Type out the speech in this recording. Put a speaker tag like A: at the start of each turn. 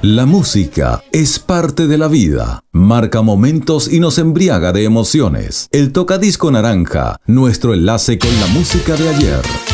A: La música es parte de la vida, marca momentos y nos embriaga de emociones. El Tocadisco Naranja, nuestro enlace con la música de ayer.